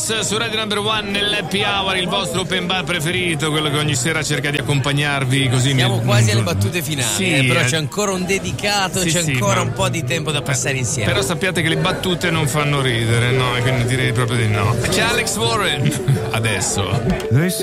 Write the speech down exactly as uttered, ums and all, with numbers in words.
Boss su Radio Number One nell'Happy Hour, il vostro open bar preferito, quello che ogni sera cerca di accompagnarvi così. Siamo nel... quasi alle battute finali, sì, eh, però eh... c'è ancora un dedicato, sì, c'è sì, ancora ma... un po' di tempo da passare insieme. Però sappiate che le battute non fanno ridere, no? E quindi direi proprio di no. C'è Alex Warren adesso.